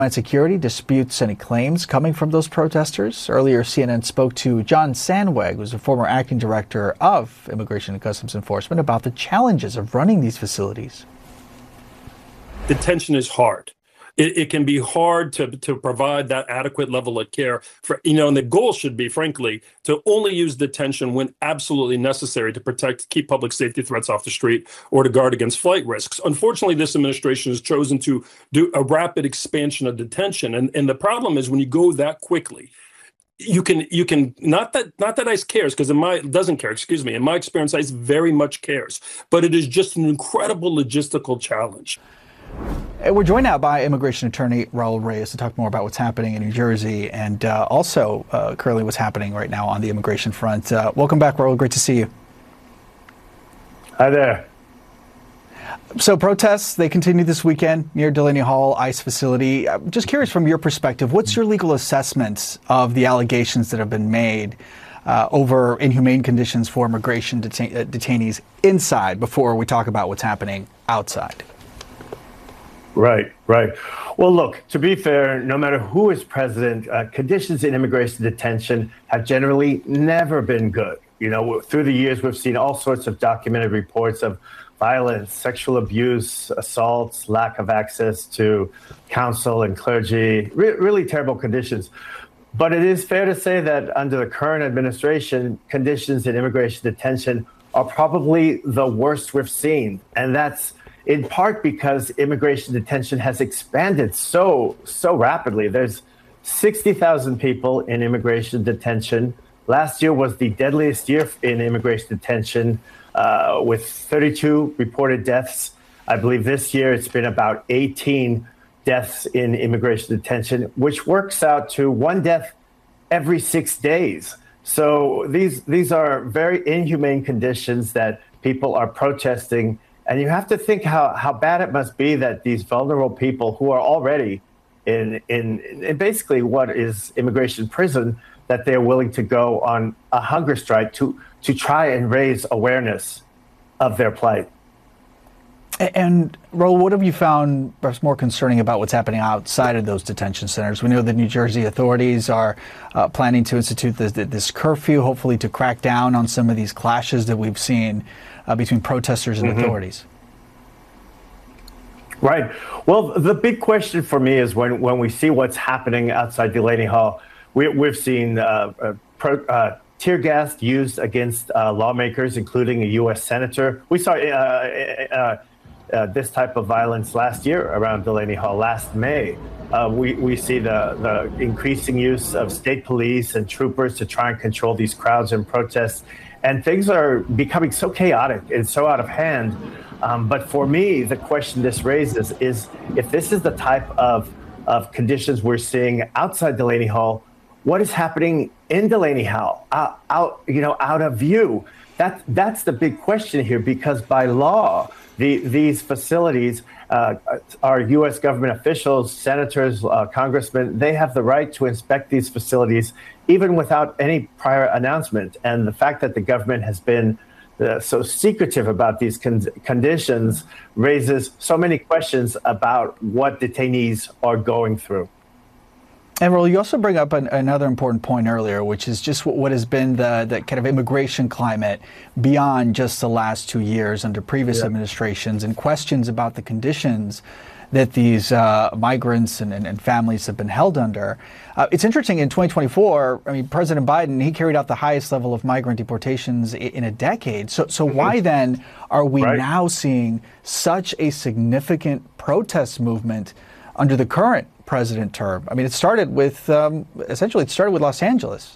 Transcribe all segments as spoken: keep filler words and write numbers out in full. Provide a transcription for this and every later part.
Security disputes any claims coming from those protesters. Earlier, C N N spoke to John Sandweg, who's a former acting director of Immigration and Customs Enforcement, about the challenges of running these facilities. Detention is hard. It, it can be hard to, to provide that adequate level of care for, you know, and the goal should be, frankly, to only use detention when absolutely necessary to protect, keep public safety threats off the street or to guard against flight risks. Unfortunately, this administration has chosen to do a rapid expansion of detention. And, and the problem is when you go that quickly, you can, you can, not that, not that ICE cares, because in my, doesn't care, excuse me, in my experience, ICE very much cares, but it is just an incredible logistical challenge. We're joined now by immigration attorney Raul Reyes to talk more about what's happening in New Jersey and uh, also uh, currently what's happening right now on the immigration front. Uh, welcome back, Raul. Great to see you. Hi there. So protests, they continue this weekend near Delaney Hall ICE facility. I'm just curious from your perspective, what's your legal assessment of the allegations that have been made uh, over inhumane conditions for immigration detain- uh, detainees inside before we talk about what's happening outside? Right, right. Well, look, to be fair, no matter who is president, uh, conditions in immigration detention have generally never been good. You know, through the years, we've seen all sorts of documented reports of violence, sexual abuse, assaults, lack of access to counsel and clergy, re- really terrible conditions. But it is fair to say that under the current administration, conditions in immigration detention are probably the worst we've seen. And that's in part because immigration detention has expanded so, so rapidly. There's sixty thousand people in immigration detention. Last year was the deadliest year in immigration detention uh, with thirty-two reported deaths. I believe this year it's been about eighteen deaths in immigration detention, which works out to one death every six days. So these, these are very inhumane conditions that people are protesting. And you have to think how, how bad it must be that these vulnerable people who are already in, in, in basically what is immigration prison, that they're willing to go on a hunger strike to, to try and raise awareness of their plight. And, Raul, what have you found perhaps more concerning about what's happening outside of those detention centers? We know the New Jersey authorities are uh, planning to institute this, this curfew, hopefully to crack down on some of these clashes that we've seen uh, between protesters and mm-hmm. authorities. Right. Well, the big question for me is when, when we see what's happening outside Delaney Hall, we, we've seen uh, uh, pro, uh, tear gas used against uh, lawmakers, including a U S senator. We saw uh, uh, uh, this type of violence last year around Delaney Hall, last May. Uh, we, we see the, the increasing use of state police and troopers to try and control these crowds and protests. And things are becoming so chaotic and so out of hand. Um, but for me, the question this raises is if this is the type of, of conditions we're seeing outside Delaney Hall, what is happening in Delaney Hall, out, out, you know, out of view? That, that's the big question here, because by law, the, these facilities, uh, our U S government officials, senators, uh, congressmen, they have the right to inspect these facilities even without any prior announcement. And the fact that the government has been uh, so secretive about these con- conditions raises so many questions about what detainees are going through. And Raul, you also bring up an, another important point earlier, which is just what, what has been the, the kind of immigration climate beyond just the last two years under previous yeah. administrations, and questions about the conditions that these uh, migrants and, and, and families have been held under. Uh, it's interesting, in twenty twenty-four, I mean, President Biden, he carried out the highest level of migrant deportations in, in a decade. So, so mm-hmm. why then are we right. now seeing such a significant protest movement under the current president term? I mean, it started with, um, essentially, it started with Los Angeles.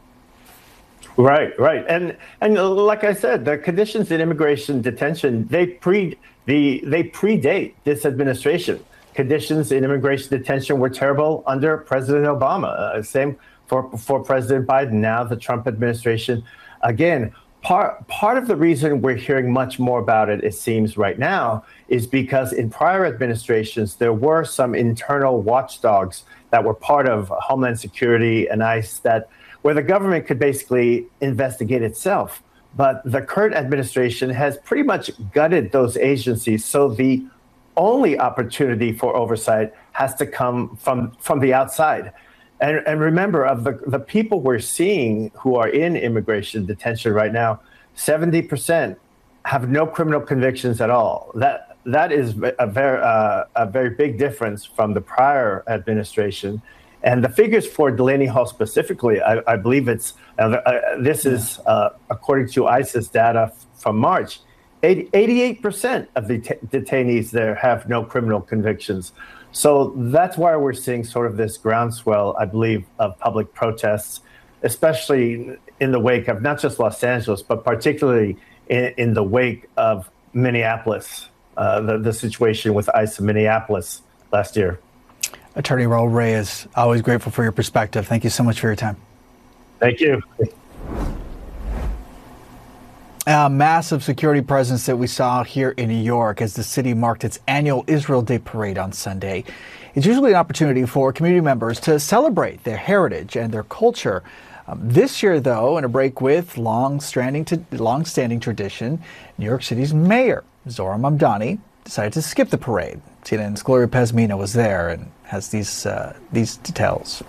Right, right. And and like I said, the conditions in immigration detention, they pre the they predate this administration. Conditions in immigration detention were terrible under President Obama. Uh, same for for President Biden. Now the Trump administration. Again, part part of the reason we're hearing much more about it, it seems right now, is because in prior administrations there were some internal watchdogs that were part of Homeland Security and ICE that where the government could basically investigate itself. But the current administration has pretty much gutted those agencies. So the only opportunity for oversight has to come from, from the outside. And, and remember, of the, the people we're seeing who are in immigration detention right now, seventy percent have no criminal convictions at all. That that is a very uh, a very big difference from the prior administration. And the figures for Delaney Hall specifically, I, I believe it's uh, uh, this is uh, according to ICE's data from March. eighty-eight percent of the t- detainees there have no criminal convictions. So that's why we're seeing sort of this groundswell, I believe, of public protests, especially in the wake of not just Los Angeles, but particularly in, in the wake of Minneapolis, uh, the, the situation with ICE in Minneapolis last year. Attorney Raul Reyes, always grateful for your perspective. Thank you so much for your time. Thank you. A massive security presence that we saw here in New York as the city marked its annual Israel Day parade on Sunday. It's usually an opportunity for community members to celebrate their heritage and their culture. Um, this year, though, in a break with long-standing, to, long-standing tradition, New York City's mayor, Zohran Mamdani, decided to skip the parade. C N N's Gloria Pazmina was there and has these uh, these details.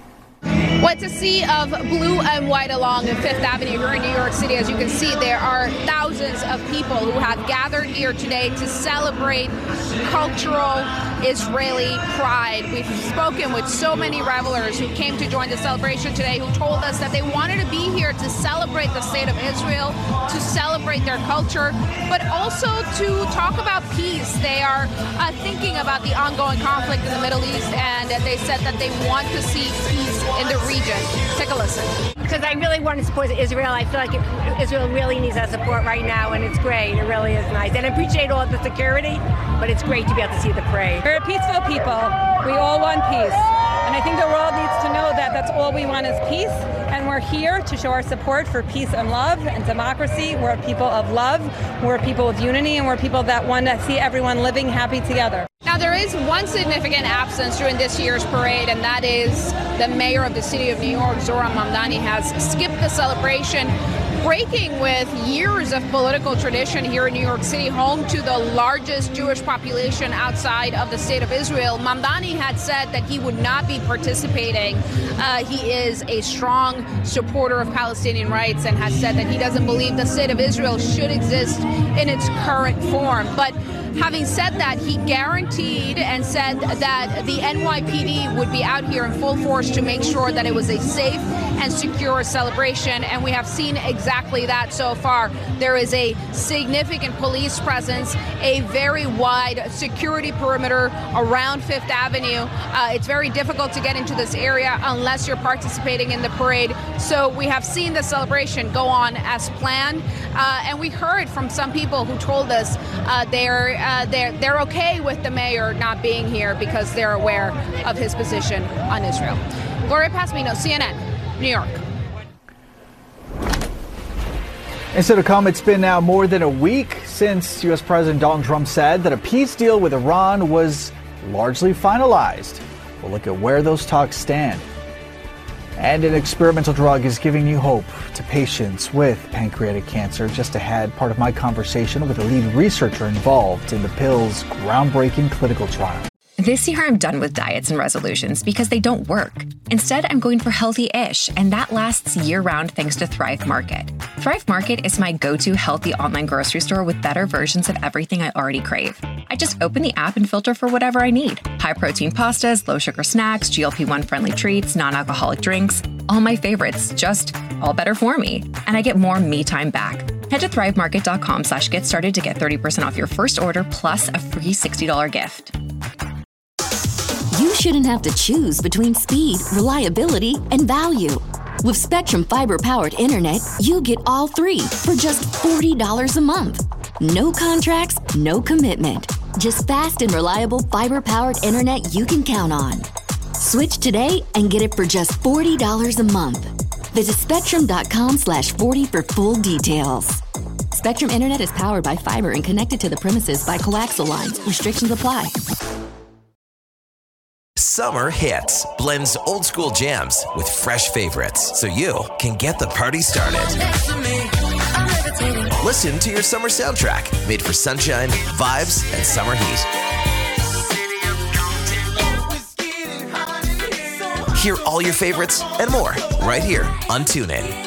Well, it's a sea of blue and white along Fifth Avenue here in New York City. As you can see, there are thousands of people who have gathered here today to celebrate cultural Israeli pride. We've spoken with so many revelers who came to join the celebration today who told us that they wanted to be here to celebrate the state of Israel, to celebrate their culture, but also to talk about peace. They are uh, thinking about the ongoing conflict in the Middle East, and they said that they want to see peace in the region. Take a listen. Because I really want to support Israel. I feel like it, Israel really needs our support right now, and it's great. It really is nice. And I appreciate all the security, but it's great to be able to see the parade. We're a peaceful people. We all want peace. And I think the world needs to know that that's all we want is peace. And we're here to show our support for peace and love and democracy. We're a people of love. We're a people of unity, and we're people that want to see everyone living happy together. Now, there is one significant absence during this year's parade, and that is the mayor of the city of New York, Zohran Mamdani, has skipped the celebration, breaking with years of political tradition here in New York City, home to the largest Jewish population outside of the state of Israel. Mamdani had said that he would not be participating. Uh, he is a strong supporter of Palestinian rights and has said that he doesn't believe the state of Israel should exist in its current form. But having said that, he guaranteed and said that the N Y P D would be out here in full force to make sure that it was a safe and secure celebration, and we have seen exactly that so far. There is a significant police presence, a very wide security perimeter around Fifth Avenue. Uh, it's very difficult to get into this area unless you're participating in the parade. So we have seen the celebration go on as planned, uh, and we heard from some people who told us uh, they're uh, they're they're okay with the mayor not being here because they're aware of his position on Israel. Gloria Pazmina, C N N, New York. And so to come, it's been now more than a week since U S President Donald Trump said that a peace deal with Iran was largely finalized. We'll look at where those talks stand. And an experimental drug is giving new hope to patients with pancreatic cancer. Just ahead, part of my conversation with the lead researcher involved in the pill's groundbreaking clinical trial. This year, I'm done with diets and resolutions because they don't work. Instead, I'm going for healthy-ish, and that lasts year-round thanks to Thrive Market. Thrive Market is my go-to healthy online grocery store with better versions of everything I already crave. I just open the app and filter for whatever I need. High-protein pastas, low-sugar snacks, G L P one friendly treats, non-alcoholic drinks, all my favorites, just all better for me. And I get more me time back. Head to thrivemarket.com slash get started to get thirty percent off your first order plus a free sixty dollars gift. You shouldn't have to choose between speed, reliability, and value. With Spectrum Fiber-powered internet, you get all three for just forty dollars a month. No contracts, no commitment. Just fast and reliable fiber-powered internet you can count on. Switch today and get it for just forty dollars a month. Visit spectrum.com slash 40 for full details. Spectrum Internet is powered by fiber and connected to the premises by coaxial lines. Restrictions apply. Summer Hits blends old school jams with fresh favorites so you can get the party started. Listen to your summer soundtrack made for sunshine, vibes, and summer heat. Hear all your favorites and more right here on TuneIn.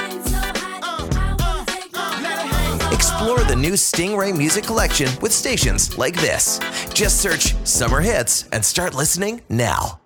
Explore the new Stingray music collection with stations like this. Just search Summer Hits and start listening now.